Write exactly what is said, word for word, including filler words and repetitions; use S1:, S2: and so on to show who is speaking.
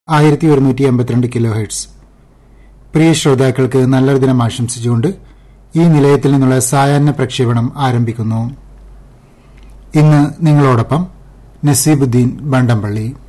S1: ആയിരത്തി ഒരുന്നൂറ്റി എൺപത്തിരണ്ട് കിലോ ഹെർട്സ്. പ്രിയ ശ്രോതാക്കൾക്ക് നല്ലൊരു ദിനം ആശംസിച്ചുകൊണ്ട് ഈ നിലയത്തിൽ നിന്നുള്ള സായാഹ്ന പ്രക്ഷേപണം ആരംഭിക്കുന്നു. ഇന്ന് നിങ്ങളോടൊപ്പം നസീബുദ്ദീൻ ബണ്ടംപള്ളി.